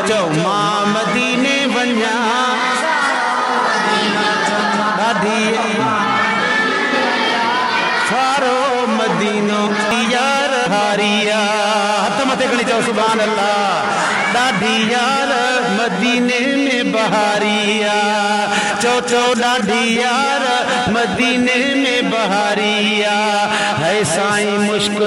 चो मां मदीने वञा ॾाढी सारो मदीनो यार हारिया हथ मथे खणी चओ सुभान अल्लाह ॾाढी यार मदीने में बहारिया चो ॾाढी यार मदीने में बहारिया है साईं मुश्किल